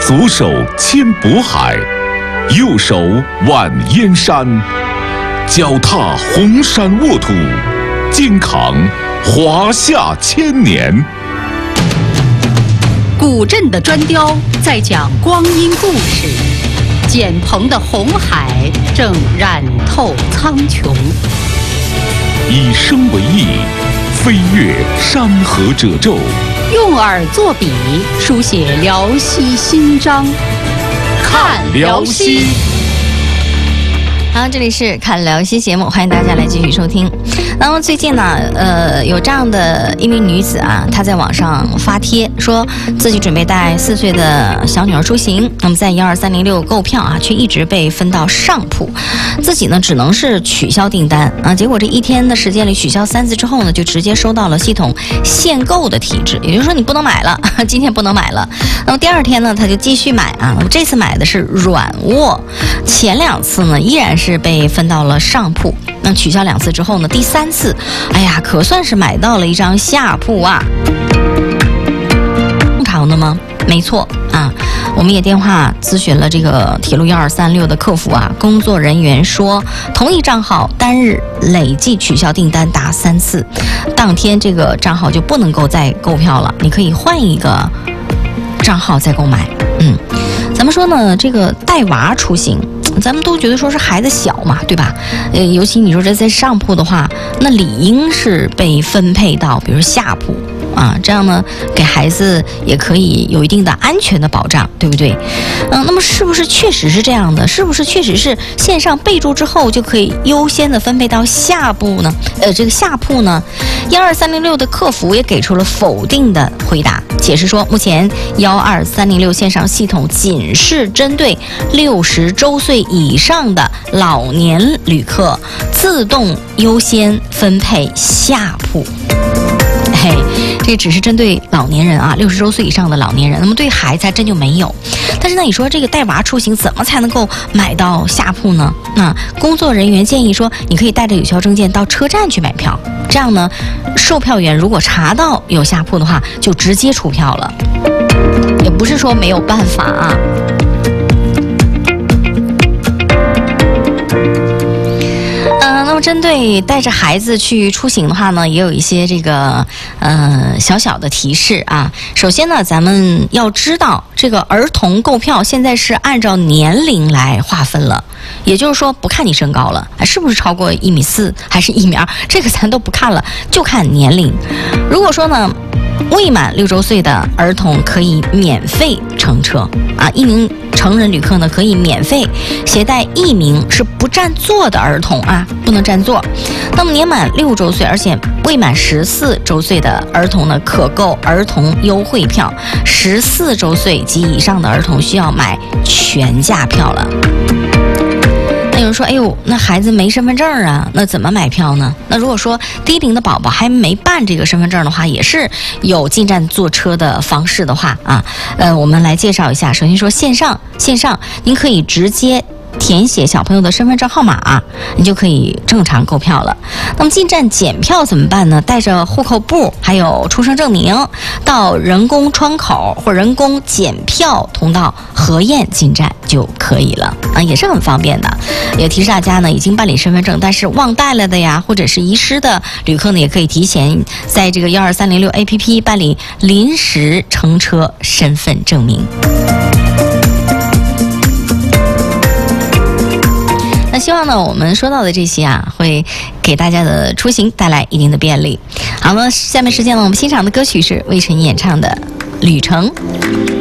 左手牵渤海，右手挽燕山，脚踏红山沃土，肩扛华夏千年。 古镇的砖雕在讲光阴故事，简鹏的红海正染透苍穹。 以声为翼，飞越山河褶皱； 用耳作笔，书写辽西新章。看辽西。 好，这里是看辽西节目，欢迎大家来继续收听。那么最近呢，有这样的一名女子啊，她在网上发帖说自己准备带4岁的小女儿出行，那么在12306购票啊，却一直被分到上铺，自己呢只能是取消订单啊。结果这一天的时间里取消3次之后呢，就直接收到了系统限购的提示，也就是说你不能买了，今天不能买了。那么第二天呢，她就继续买啊，那么这次买的是软卧，前2次呢依然是被分到了上铺。那取消2次之后呢，第3次，哎呀，可算是买到了一张下铺啊。正常的吗？没错啊，我们也电话咨询了这个铁路1236的客服啊，工作人员说，同一账号单日累计取消订单达3次，当天这个账号就不能够再购票了，你可以换一个账号再购买。咱们说呢，这个带娃出行，咱们都觉得说是孩子小嘛，对吧？尤其你说这在上铺的话，那理应是被分配到比如下铺啊，这样呢给孩子也可以有一定的安全的保障，对不对？那么是不是确实是这样的？是不是确实是线上备注之后就可以优先的分配到下铺呢？这个下铺呢，12306的客服也给出了否定的回答，解释说，目前12306线上系统仅是针对60周岁以上的老年旅客自动优先分配下铺。这只是针对老年人啊，60周岁以上的老年人，那么对孩子还真就没有。但是呢，你说这个带娃出行怎么才能够买到下铺呢？那工作人员建议说，你可以带着有效证件到车站去买票，这样呢，售票员如果查到有下铺的话，就直接出票了。也不是说没有办法啊。那么针对带着孩子去出行的话呢，也有一些这个小小的提示啊。首先呢，咱们要知道这个儿童购票现在是按照年龄来划分了，也就是说不看你身高了，是不是超过1.4米还是1米2，这个咱都不看了，就看年龄。如果说呢，未满6周岁的儿童可以免费乘车啊，1名成人旅客呢可以免费携带1名是不占座的儿童啊，不能占座。那么年满6周岁而且未满14周岁的儿童呢，可购儿童优惠票；14周岁及以上的儿童需要买全价票了。那有人说，哎呦，那孩子没身份证啊，那怎么买票呢？那如果说低龄的宝宝还没办这个身份证的话，也是有进站坐车的方式的话啊，我们来介绍一下。首先说线上，您可以直接填写小朋友的身份证号码，你就可以正常购票了。那么进站检票怎么办呢？带着户口簿还有出生证明到人工窗口或人工检票通道核验进站就可以了啊，也是很方便的。也提示大家呢，已经办理身份证但是忘带了的呀，或者是遗失的旅客呢，也可以提前在这个12306 APP 办理临时乘车身份证明。那希望呢，我们说到的这些啊，会给大家的出行带来一定的便利。好了，下面时间呢，我们欣赏的歌曲是魏晨演唱的《旅程》。